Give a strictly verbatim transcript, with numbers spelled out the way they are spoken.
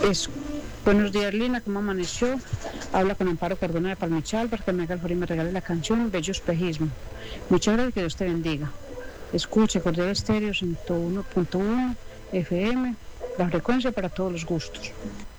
Es, buenos días, Lina, ¿cómo amaneció? Habla con Amparo Cardona de Palmichal para que me haga el favor y me regale la canción Bello Espejismo. Muchas gracias, que Dios te bendiga. Escuche Cordero Estéreo ciento uno punto uno F M, la frecuencia para todos los gustos.